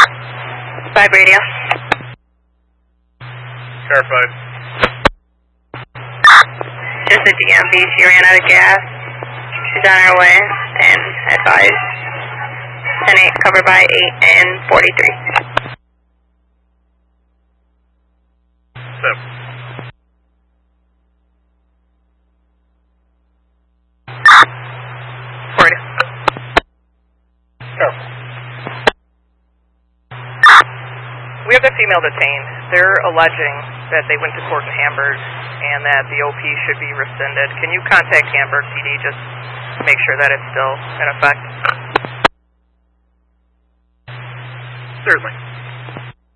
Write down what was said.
5 radio. Car 5. Just a DMV, she ran out of gas. She's on her way, and advised 10-8, covered by 8 and 43. 7. We have the female detained. They're alleging that they went to court in Hamburg and that the OP should be rescinded. Can you contact Hamburg PD just to make sure that it's still in effect? Certainly.